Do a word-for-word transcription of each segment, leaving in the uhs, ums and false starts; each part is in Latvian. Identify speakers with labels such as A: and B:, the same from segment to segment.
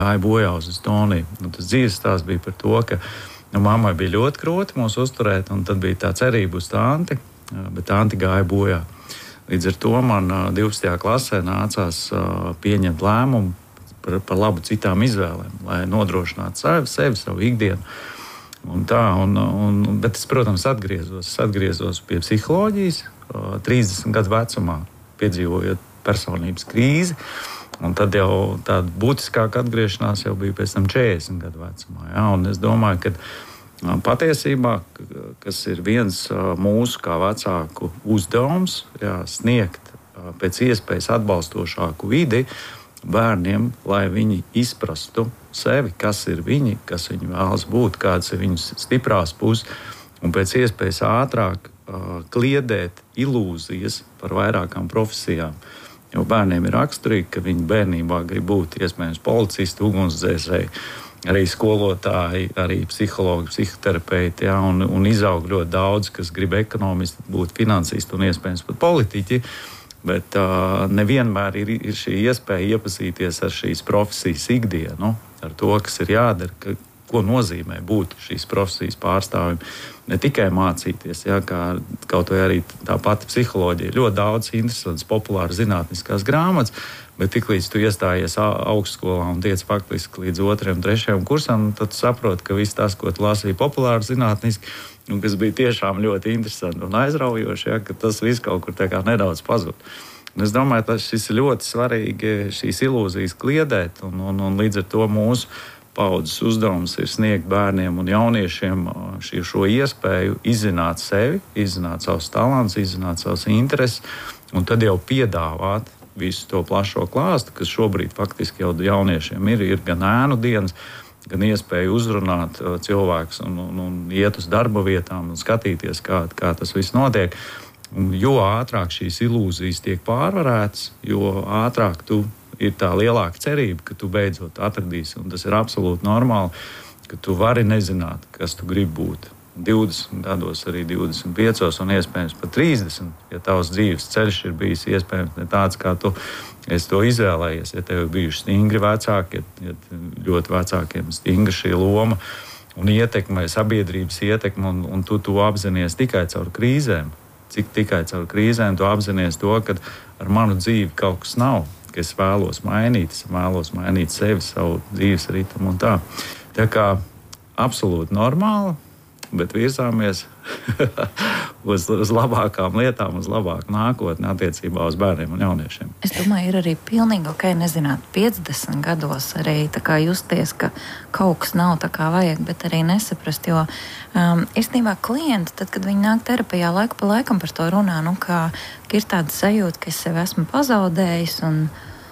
A: gāja bojā uz Estoniju. Un tas dzīves stāsts bija par to, ka nu, mammai bija ļoti grūti mūs uzturēt, un tad bija tā cerība uz tanti, bet tanti gāja bojā. Līdz ar to man divpadsmitajā klasē nācās pieņemt lēmumu par, par labu citām izvēlēm, lai nodrošinātu sevi, sevi savu ikdienu. Un tā, un, un, bet es, protams, atgriezos, es atgriezos pie psiholoģijas trīsdesmit gadu vecumā, piedzīvojot personības krīzi. Un tad jau tāda būtiskāka atgriešanās jau bija pēc tam četrdesmit gadu vecumā. Ja? Un es domāju, ka patiesībā, kas ir viens mūsu kā vecāku uzdevums, jā, sniegt pēc iespējas atbalstošāku vidi bērniem, lai viņi izprastu sevi, kas ir viņi, kas viņi vēlas būt, kādas ir viņas stiprās puses, un pēc iespējas ātrāk uh, kliedēt ilūzijas par vairākām profesijām. Jo bērniem ir raksturīgi, ka viņi bērnībā grib būt iespējams policisti, ugunsdzēsēji, arī skolotāji, arī psihologi, psihoterapeiti, ja, un, un izaug ļoti daudz, kas grib ekonomisti, būt finansisti un iespējams pat politiķi, bet uh, nevienmēr ir, ir šī iespēja iepazīties ar šīs profesijas ikdienu, ar to, kas ir jādara, ka, ko nozīmē būt šīs profesijas pārstāvim. Ne tikai mācīties, ja, kā kaut vai arī tā pati psiholoģija, ļoti daudz interesants, populāras zinātniskās grāmatas, bet tiklīdz tu iestājies augstskolā un tiec faktiski līdz otrajam, trešajam kursam, tad tu saproti, ka viss tas, ko tu lasīji populāri zinātniski, un kas bija tiešām ļoti interesanti un aizraujoši, ja, ka tas viss kaut kur tā kā nedaudz pazūd. Un es domāju, ka šis ir ļoti svarīgi šīs ilūzijas kliedēt, un, un, un līdz ar to mūsu paudzes uzdevums ir sniegt bērniem un jauniešiem šī, šo iespēju izzināt sevi, izzināt savus talantus, izzināt savus intereses, un tad jau piedāvāt visu to plašo klāstu, kas šobrīd faktiski jau jauniešiem ir, ir gan ēnu dienas, gan iespēja uzrunāt cilvēkus un, un, un iet uz darba vietām un skatīties, kā, kā tas viss notiek. Un jo ātrāk šīs ilūzijas tiek pārvarētas, jo ātrāk tu ir tā lielāka cerība, ka tu beidzot atradīsi. Un tas ir absolūti normāli, ka tu vari nezināt, kas tu gribi būt. divdesmit gados, arī divdesmit piecos un iespējams pat trīsdesmit, ja tavs dzīves ceļš ir bijis iespējams ne tāds, kā tu esi to izvēlējies. Ja tev ir bijuši stingri vecāki, ja, ja ļoti vecākiem stingra šī loma un ietekmē, sabiedrības ietekme, un, un tu to apzinies tikai caur krīzēm. Cik tikai caur krīzēm tu apzinies to, ka ar manu dzīvi kaut kas nav, ka es vēlos mainīt, es vēlos mainīt sevi, savu dzīves ritmu un tā. Tā kā absolūti normāli, bet virzāmies uz, uz labākām lietām, uz labāku nākotni attiecībā uz bērniem un jauniešiem.
B: Es domāju, ir arī pilnīgi ok nezināt piecdesmit gados arī tā kā justies, ka kaut kas nav tā kā vajag, bet arī nesaprast, jo um, īstenībā klienti, tad, kad viņi nāk terapijā, laiku pa laikam par to runā, nu, ka, ka ir tāda sajūta, ka es sevi esmu pazaudējis un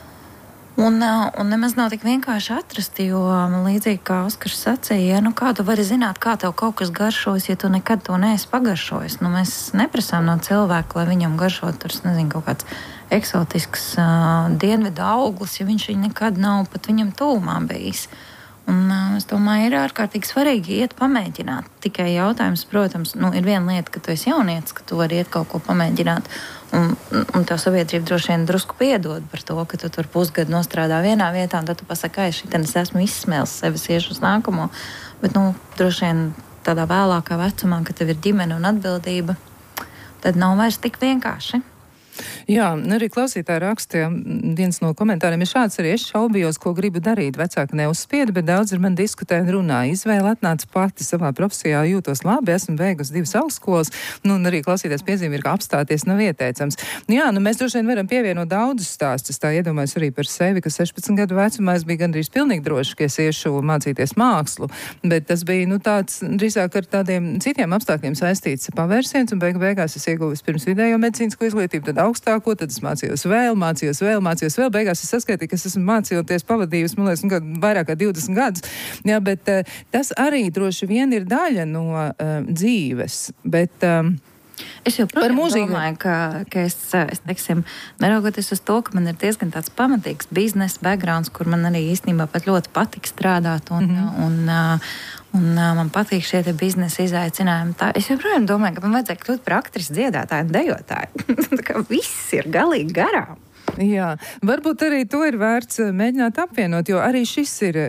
B: Un, un nemaz nav tik vienkārši atrast, jo līdzīgi kā Oskars sacīja, ja, nu kā tu vari zināt, kā tev kaut kas garšojas, ja tu nekad to neesi pagaršojis. Nu, mēs neprasām no cilvēka, lai viņam garšot tur, nezinu, kaut kāds eksotisks uh, dienvidu auglis, ja viņš viņu nekad nav pat viņam tūmā bijis. Un uh, es domāju, ir ārkārtīgi svarīgi iet pamēģināt. Tikai jautājums, protams, nu, ir viena lieta, ka tu esi jaunietis, ka tu vari iet kaut ko pamēģināt. Un, un tev sabiedrība droši vien drusku piedod par to, ka tu tur pusgadu nostrādā vienā vietā, un tad tu pasaki, ka šitien es esmu izsmēlis sevis iešu uz nākamo. Bet, nu, droši vien tādā vēlākā vecumā, kad tev ir ģimene un atbildība, tad nav vairs tik vienkārši.
C: Jā, arī klausītāji raksta, viens no komentāriem ir šāds, arī es šaubījos, ko gribu darīt. Vecāki neuzspieda, bet daudz ar mani diskutēja un runāja. Izvēle atnāca pati savā profesijā, jūtos labi, esmu beigusi divas augstskolas, nu, un arī klausītājs piezīme ir, ka apstāties nav ieteicams. Jā, nu, mēs droši vien varam pievienot daudzus stāstus, tā iedomājos arī par sevi, ka sešpadsmit gadu vecumā es biju gandrīz pilnīgi droši, ka es iešu mācīties mākslu, bet tas bija, nu, tāds drīzāk ar tādiem citiem apstākļiem saistīts pavērsiens, un beigu beigās es ieguvu pirms vidējo medicīnisko izglītību, tad augstāko, tad es mācījos vēl, mācījos vēl, mācījos vēl. Beigās es saskaitīju, ka es esmu mācījoties pavadījusi, man liekas, nu, vairāk kā divdesmit gadus. Jā, bet uh, tas arī droši vien ir daļa no uh, dzīves. Bet, um,
B: Es joprojām domāju, ka, ka es, es teiksim, neraugoties uz to, ka man ir diezgan tāds pamatīgs biznesa backgrounds, kur man arī īstenībā pat ļoti patīk strādāt un, mm-hmm. un, un, un man patīk šie te biznesa izaicinājumi. Tā, es joprojām domāju, ka man vajadzēja kļūt par aktrisi, dziedātāju un dejotāju. Tā kā viss ir galīgi garām.
C: Jā, varbūt arī to ir vērts mēģināt apvienot, jo arī šis ir